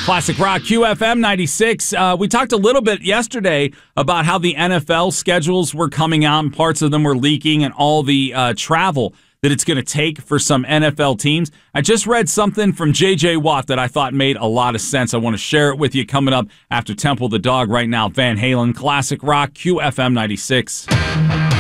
Classic Rock QFM 96. We talked a little bit yesterday about how the NFL schedules were coming out and parts of them were leaking and all the travel that it's going to take for some NFL teams. I just read something from J.J. Watt that I thought made a lot of sense. I want to share it with you coming up after Temple the Dog right now. Van Halen, Classic Rock QFM 96.